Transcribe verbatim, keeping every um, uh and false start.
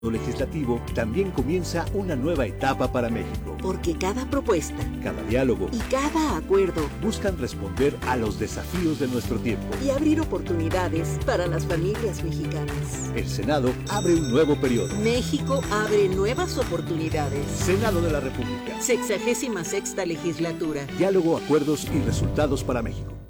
legislativo también comienza una nueva etapa para México. Porque cada propuesta, cada diálogo y cada acuerdo buscan responder a los desafíos de nuestro tiempo y abrir oportunidades para las familias mexicanas. El Senado abre un nuevo periodo. México abre nuevas oportunidades. Senado de la República. Sexagésima sexta legislatura. Diálogo, acuerdos y resultados para México.